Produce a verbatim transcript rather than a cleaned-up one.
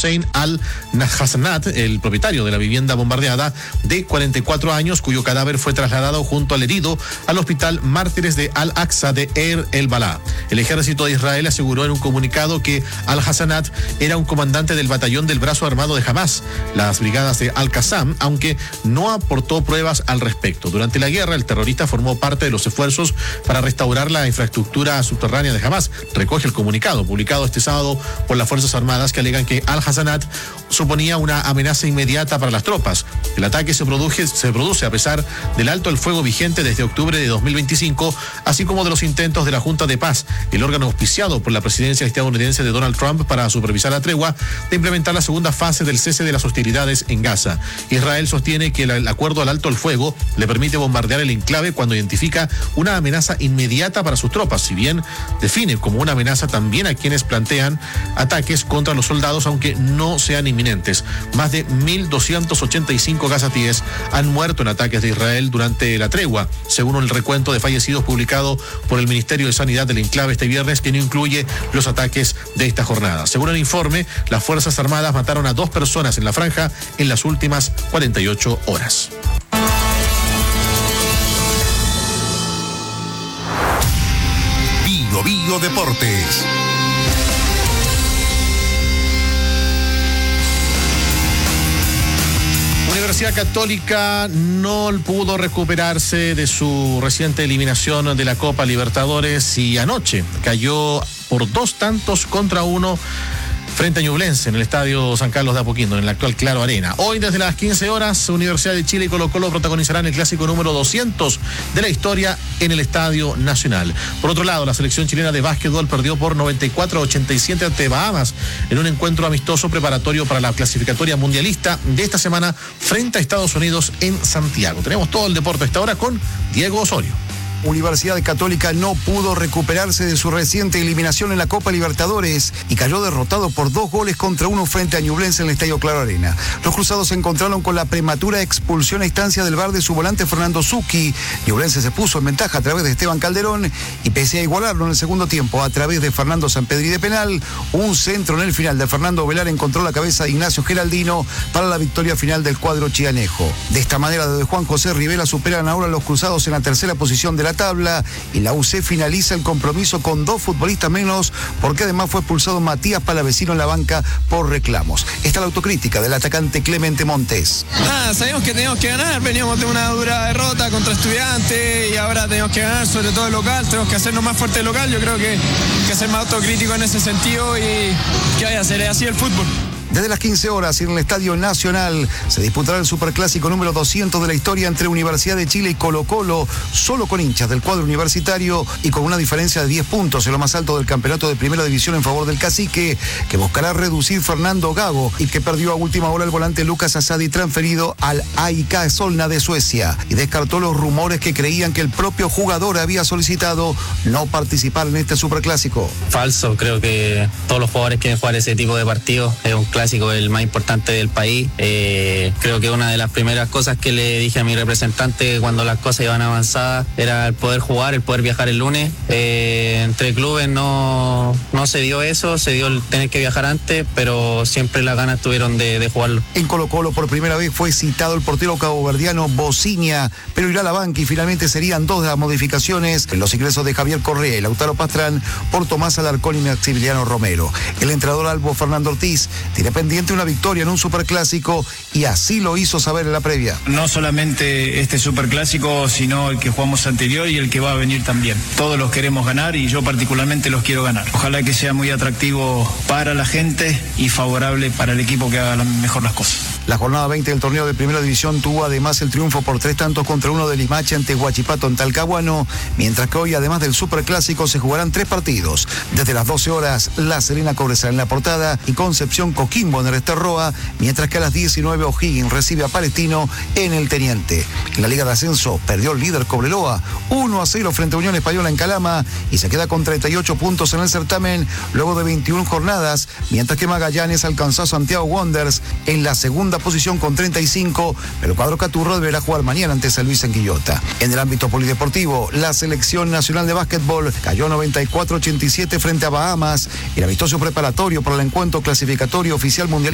Hussein al-Hassanat, el propietario de la vivienda bombardeada, de cuarenta y cuatro años, cuyo cadáver fue trasladado junto al herido al hospital Mártires de Al-Aqsa de Deir el-Balá. El ejército de Israel aseguró en un comunicado que al-Hassanat era un comandante del batallón del brazo armado de Hamas, las brigadas de Al-Qassam, aunque no aportó pruebas al respecto. Durante la guerra, el terrorista formó parte de los esfuerzos para restaurar la infraestructura subterránea de Hamas, recoge el comunicado publicado este sábado por las Fuerzas Armadas, que alegan que al-Hassanat suponía una amenaza inmediata para las tropas. El ataque se produce, se produce a pesar del alto el fuego vigente desde octubre de dos mil veinticinco, así como de los intentos de la Junta de Paz, el órgano auspiciado por la presidencia estadounidense de Donald Trump para supervisar la tregua, de implementar la segunda fase del cese de las hostilidades en Gaza. Israel sostiene que el acuerdo al alto el fuego le permite bombardear el enclave cuando identifica una amenaza inmediata para sus tropas, si bien define como una amenaza también a quienes plantean ataques contra los soldados, aunque no sean inminentes. Más de mil doscientos ochenta y cinco gazatíes han muerto en ataques de Israel durante la tregua, según el recuento de fallecidos publicado por el Ministerio de Sanidad del enclave este viernes, que no incluye los ataques de esta jornada. Según el informe, las Fuerzas Armadas mataron a dos personas en la franja en las últimas cuarenta y ocho horas. Bio Bio Deportes. Universidad Católica no pudo recuperarse de su reciente eliminación de la Copa Libertadores y anoche cayó por dos tantos contra uno frente a Ñublense en el Estadio San Carlos de Apoquindo, en el actual Claro Arena. Hoy desde las quince horas, Universidad de Chile y Colo-Colo protagonizarán el clásico número doscientos de la historia en el Estadio Nacional. Por otro lado, la selección chilena de básquetbol perdió por noventa y cuatro a ochenta y siete ante Bahamas en un encuentro amistoso preparatorio para la clasificatoria mundialista de esta semana frente a Estados Unidos en Santiago. Tenemos todo el deporte a esta hora con Diego Osorio. Universidad Católica no pudo recuperarse de su reciente eliminación en la Copa Libertadores y cayó derrotado por dos goles contra uno frente a Ñublense en el Estadio Claro Arena. Los cruzados se encontraron con la prematura expulsión a instancia del V A R de su volante Fernando Zucchi. Ñublense se puso en ventaja a través de Esteban Calderón y pese a igualarlo en el segundo tiempo a través de Fernando Sampedri de penal, un centro en el final de Fernando Velar encontró la cabeza de Ignacio Geraldino para la victoria final del cuadro chianejo. De esta manera, desde Juan José Rivera superan ahora los cruzados en la tercera posición de la tabla y la U C finaliza el compromiso con dos futbolistas menos, porque además fue expulsado Matías Palavecino en la banca por reclamos. Está la autocrítica del atacante Clemente Montes. Nada, sabemos que teníamos que ganar, veníamos de una dura derrota contra Estudiantes y ahora tenemos que ganar, sobre todo el local, tenemos que hacernos más fuerte el local. Yo creo que, que ser más autocrítico en ese sentido y que vaya a ser así el fútbol. Desde las quince horas en el Estadio Nacional se disputará el superclásico número doscientos de la historia entre Universidad de Chile y Colo-Colo, solo con hinchas del cuadro universitario y con una diferencia de diez puntos en lo más alto del campeonato de primera división en favor del Cacique, que buscará reducir Fernando Gago y que perdió a última hora el volante Lucas Asadi transferido al A I K Solna de Suecia y descartó los rumores que creían que el propio jugador había solicitado no participar en este superclásico. Falso, creo que todos los jugadores quieren jugar ese tipo de partidos, es un clásico el más importante del país. Eh, creo que una de las primeras cosas que le dije a mi representante cuando las cosas iban avanzadas era el poder jugar, el poder viajar el lunes. Eh, entre clubes no, no se dio eso, se dio el tener que viajar antes, pero siempre las ganas tuvieron de, de jugarlo. En Colo-Colo por primera vez fue citado el portero caboverdiano Bociña, pero irá a la banca y finalmente serían dos de las modificaciones en los ingresos de Javier Correa y Lautaro Pastrán por Tomás Alarcón y Maximiliano Romero. El entrenador albo Fernando Ortiz tiene pendiente una victoria en un superclásico y así lo hizo saber en la previa. No solamente este superclásico, sino el que jugamos anterior y el que va a venir también. Todos los queremos ganar y yo particularmente los quiero ganar. Ojalá que sea muy atractivo para la gente y favorable para el equipo que haga mejor las cosas. La jornada veinte del torneo de primera división tuvo además el triunfo por tres tantos contra uno de Limache ante Huachipato en Talcahuano, mientras que hoy además del superclásico se jugarán tres partidos. Desde las doce horas, La Serena Cobresal en La Portada y Concepción Coquimbo en el Esterroa, mientras que a las diecinueve O'Higgins recibe a Palestino en el Teniente. En la Liga de Ascenso perdió el líder Cobreloa uno a cero frente a Unión Española en Calama y se queda con treinta y ocho puntos en el certamen luego de veintiuna jornadas, mientras que Magallanes alcanzó a Santiago Wanderers en la segunda posición con treinta y cinco, pero el cuadro Caturro deberá jugar mañana ante San Luis en Quillota. En el ámbito polideportivo, la selección nacional de básquetbol cayó noventa y cuatro a ochenta y siete frente a Bahamas y el amistoso preparatorio para el encuentro clasificatorio oficial mundial